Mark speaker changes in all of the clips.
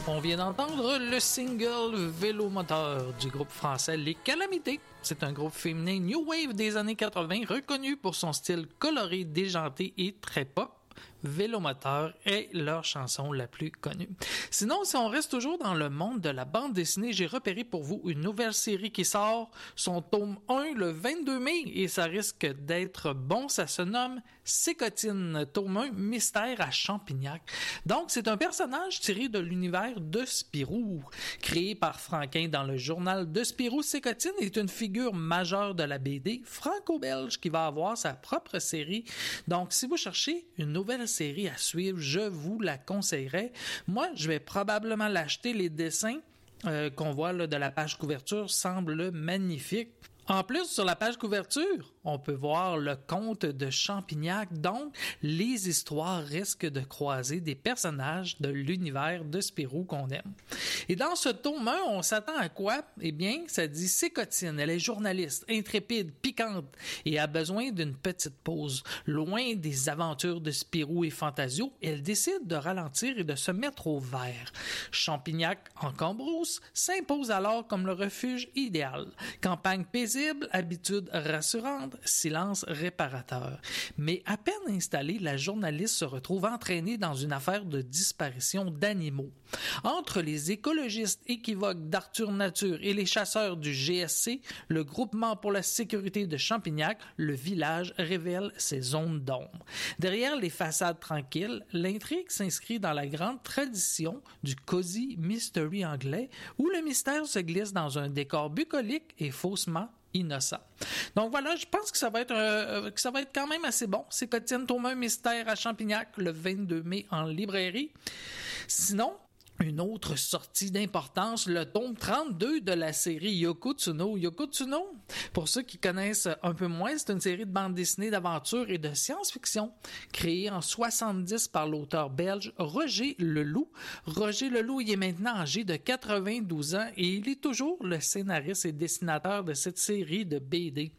Speaker 1: On vient d'entendre le single Vélomoteur du groupe français Les Calamités. C'est un groupe féminin New Wave des années 80 reconnu pour son style coloré, déjanté et très pop. Vélomoteur est leur chanson la plus connue. Sinon, si on reste toujours dans le monde de la bande dessinée, j'ai repéré pour vous une nouvelle série qui sort son tome 1 le 22 mai et ça risque d'être bon. Ça se nomme Sécotine, tome 1, Mystère à Champignac. Donc, c'est un personnage tiré de l'univers de Spirou. Créé par Franquin dans le journal de Spirou, Sécotine est une figure majeure de la BD franco-belge qui va avoir sa propre série. Donc, si vous cherchez une nouvelle série à suivre, je vous la conseillerais. Moi, je vais probablement l'acheter. Les dessins qu'on voit là, de la page couverture semblent magnifiques. En plus, sur la page couverture, on peut voir le conte de Champignac, donc les histoires risquent de croiser des personnages de l'univers de Spirou qu'on aime. Et dans ce tome 1, on s'attend à quoi? Eh bien, ça dit Sécotine, elle est journaliste, intrépide, piquante et a besoin d'une petite pause. Loin des aventures de Spirou et Fantasio, elle décide de ralentir et de se mettre au vert. Champignac, en cambrousse, s'impose alors comme le refuge idéal. Campagne paisible, habitude rassurante, silence réparateur. Mais à peine installée, la journaliste se retrouve entraînée dans une affaire de disparition d'animaux. Entre les écologistes équivoques d'Arthur Nature et les chasseurs du GSC, le groupement pour la sécurité de Champignac, le village révèle ses zones d'ombre. Derrière les façades tranquilles, l'intrigue s'inscrit dans la grande tradition du cozy mystery anglais où le mystère se glisse dans un décor bucolique et faussement innocent. Donc voilà, je pense que ça va être quand même assez bon. Sécotine, tome 1, Mystère à Champignac, le 22 mai en librairie. Sinon, une autre sortie d'importance, le tome 32 de la série Yoko Tsuno. Yoko Tsuno, pour ceux qui connaissent un peu moins, c'est une série de bandes dessinées d'aventure et de science-fiction créée en 70 par l'auteur belge Roger Leloup. Roger Leloup, il est maintenant âgé de 92 ans et il est toujours le scénariste et dessinateur de cette série de BD.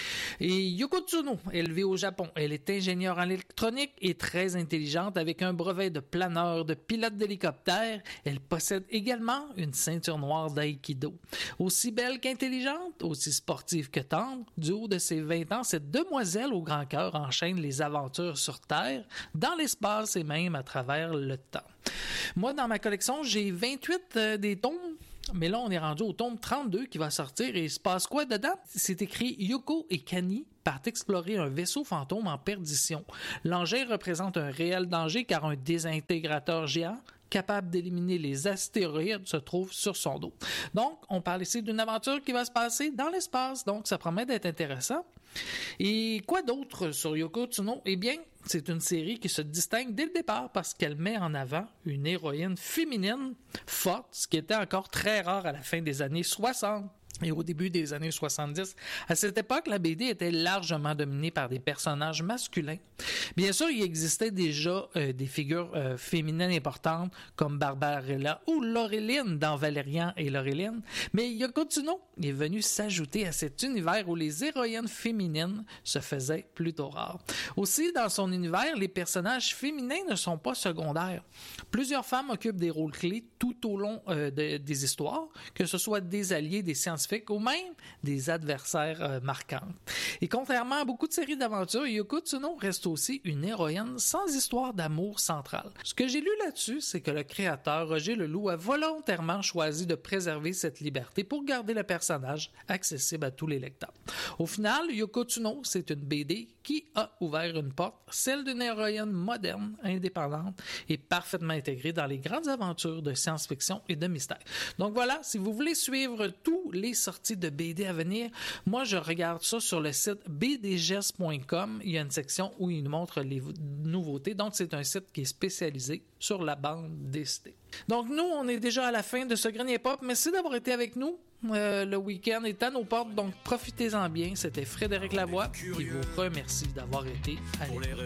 Speaker 1: Et Yoko Tsuno, élevée au Japon, elle est ingénieure en électronique et très intelligente avec un brevet de planeur, de pilote d'hélicoptère. Elle possède également une ceinture noire d'aïkido. Aussi belle qu'intelligente, aussi sportive que tendre, du haut de ses 20 ans, cette demoiselle au grand cœur enchaîne les aventures sur Terre, dans l'espace et même à travers le temps. Moi, dans ma collection, j'ai 28 des tomes. Mais là, on est rendu au tome 32 qui va sortir et il se passe quoi dedans? C'est écrit « Yoko et Kani partent explorer un vaisseau fantôme en perdition. L'engin représente un réel danger car un désintégrateur géant capable d'éliminer les astéroïdes se trouve sur son dos. » Donc, on parle ici d'une aventure qui va se passer dans l'espace, donc ça promet d'être intéressant. Et quoi d'autre sur Yoko Tsuno? Eh bien, c'est une série qui se distingue dès le départ parce qu'elle met en avant une héroïne féminine forte, ce qui était encore très rare à la fin des années 60. Et au début des années 70, à cette époque, la BD était largement dominée par des personnages masculins. Bien sûr, il existait déjà des figures féminines importantes comme Barbarella ou Laureline dans Valérian et Laureline, mais Yoko Tsuno est venu s'ajouter à cet univers où les héroïnes féminines se faisaient plutôt rares. Aussi, dans son univers, les personnages féminins ne sont pas secondaires. Plusieurs femmes occupent des rôles clés tout au long des histoires, que ce soit des alliés, des scientifiques, ou même des adversaires marquants. Et contrairement à beaucoup de séries d'aventures, Yoko Tsuno reste aussi une héroïne sans histoire d'amour centrale. Ce que j'ai lu là-dessus, c'est que le créateur, Roger Leloup, a volontairement choisi de préserver cette liberté pour garder le personnage accessible à tous les lecteurs. Au final, Yoko Tsuno, c'est une BD qui a ouvert une porte, celle d'une héroïne moderne, indépendante et parfaitement intégrée dans les grandes aventures de science-fiction et de mystère. Donc voilà, si vous voulez suivre tous les sorties de BD à venir, moi je regarde ça sur le site bdgs.com. Il y a une section où il nous montre les nouveautés. Donc c'est un site qui est spécialisé sur la bande dessinée. Donc nous, on est déjà à la fin de ce grenier pop. Merci d'avoir été avec nous. Le week-end est à nos portes, donc profitez-en bien. C'était Frédéric Lavoie qui vous remercie d'avoir été à l'écoute.